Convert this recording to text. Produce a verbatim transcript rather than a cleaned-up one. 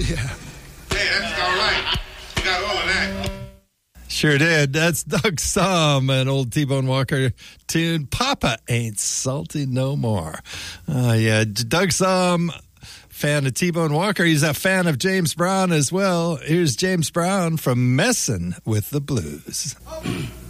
Yeah. Hey, that's all right. You got all of that. Sure did. That's Doug Sahm, an old T-Bone Walker tune. Papa Ain't Salty No More. Uh, yeah, Doug Sahm, fan of T-Bone Walker. He's a fan of James Brown as well. Here's James Brown from Messin' with the Blues.